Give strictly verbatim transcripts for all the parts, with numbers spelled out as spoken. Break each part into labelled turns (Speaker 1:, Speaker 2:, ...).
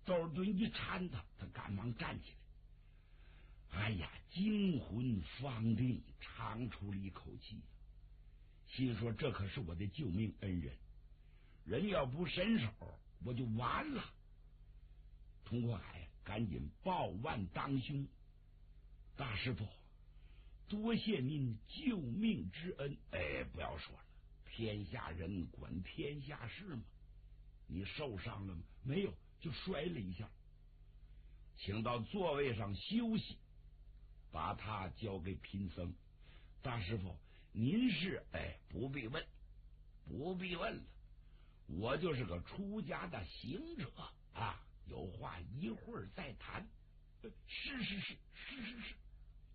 Speaker 1: 窦尔敦一搀他，他赶忙站起来。哎呀，惊魂方定，长出了一口气，心说这可是我的救命恩人，人要不伸手，我就完了。佟国海赶紧抱腕当胸，大师傅，多谢您救命之恩。哎，不要说了，天下人管天下事嘛。你受伤了吗？没有，就摔了一下，请到座位上休息。把他交给贫僧。大师傅，您是？哎，不必问，不必问了，我就是个出家的行者啊，有话一会儿再谈。是是是是是是。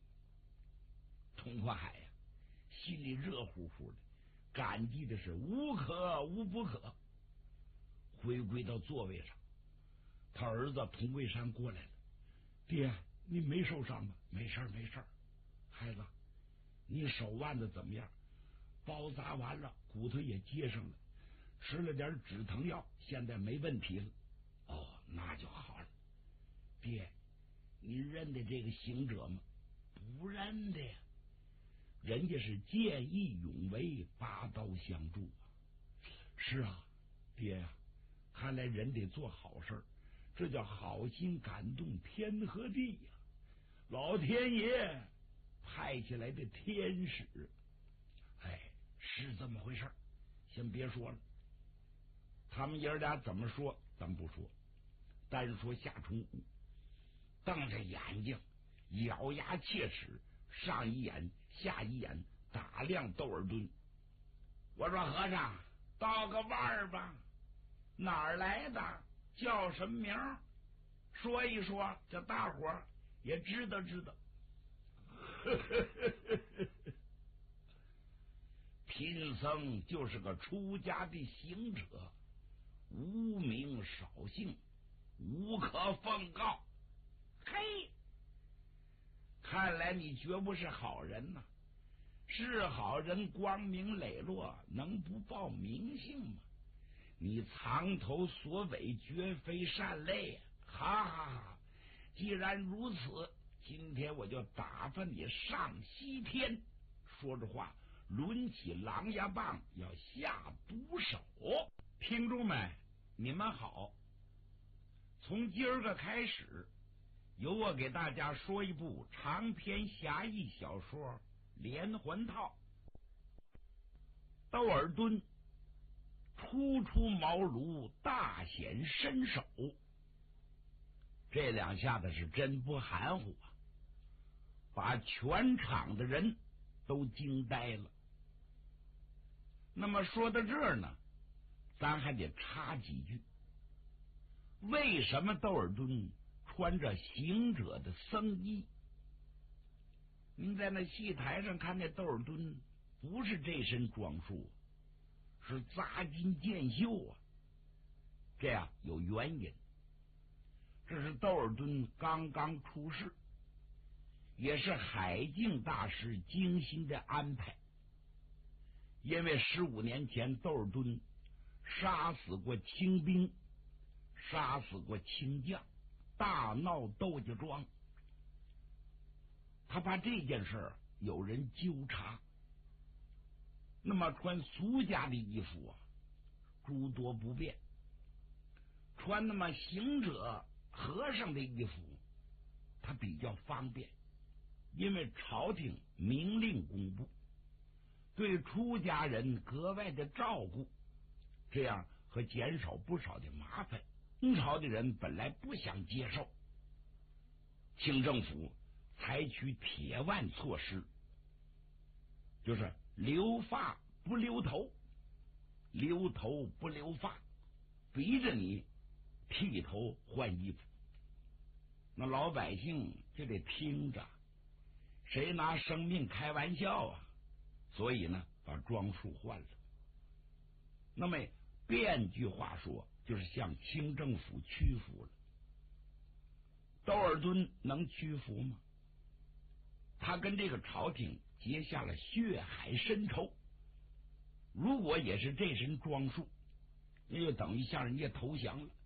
Speaker 1: 佟国海呀、啊，心里热乎乎的，感激的是无可无不可。回归到座位上，他儿子佟桂山过来了。爹，你没受伤吧？没事没事。孩子，你手腕子怎么样？包扎完了，骨头也接上了，吃了点止疼药，现在没问题了。哦，那就好了。爹，你认得这个行者吗？不认得呀，人家是见义勇为，拔刀相助啊。是啊，爹呀、啊，看来人得做好事，这叫好心感动天和地呀、啊！老天爷派起来的天使。哎，是这么回事，先别说了。他们爷俩怎么说咱不说，单说夏重武瞪着眼睛，咬牙切齿，上一眼下一眼打量窦尔敦。我说和尚，道个腕儿吧，哪儿来的？叫什么名？说一说，这大伙儿也知道知道。贫僧就是个出家的行者，无名少姓，无可奉告。嘿，看来你绝不是好人呐、啊！是好人光明磊落，能不报名姓吗？你藏头缩尾，绝非善类。哈哈哈！既然如此，今天我就打发你上西天。说着话，抡起狼牙棒要下毒手。听众们，你们好，从今儿个开始，由我给大家说一部长篇侠义小说《连环套》。窦尔敦初出茅庐，大显身手，这两下子是真不含糊啊，把全场的人都惊呆了。那么说到这儿呢，咱还得插几句。为什么窦尔敦穿着行者的僧衣？您在那戏台上看那窦尔敦不是这身装束，是扎金箭袖啊。这样有原因，这是窦尔敦刚刚出世，也是海静大师精心的安排。因为十五年前窦尔敦杀死过清兵，杀死过清将，大闹窦家庄，他怕这件事儿有人纠察，那么穿俗家的衣服啊，诸多不便；穿那么行者和尚的衣服，他比较方便，因为朝廷明令公布，对出家人格外的照顾，这样和减少不少的麻烦。清朝的人本来不想接受，清政府采取铁腕措施，就是留发不留头，留头不留发，逼着你剃头换衣服。那老百姓就得听着，谁拿生命开玩笑啊？所以呢，把装束换了。那么变句话说，就是向清政府屈服了。窦尔敦能屈服吗？他跟这个朝廷结下了血海深仇，如果也是这身装束，那就等于向人家投降了。